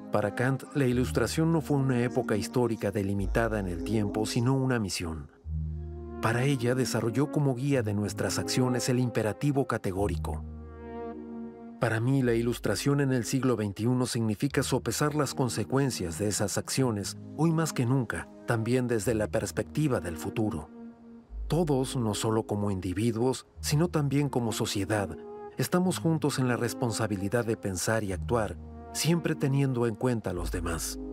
Para Kant, la Ilustración no fue una época histórica delimitada en el tiempo, sino una misión. Para ella, desarrolló como guía de nuestras acciones el imperativo categórico. Para mí, la Ilustración en el siglo XXI significa sopesar las consecuencias de esas acciones, hoy más que nunca, también desde la perspectiva del futuro. Todos, no solo como individuos, sino también como sociedad, estamos juntos en la responsabilidad de pensar y actuar, siempre teniendo en cuenta a los demás.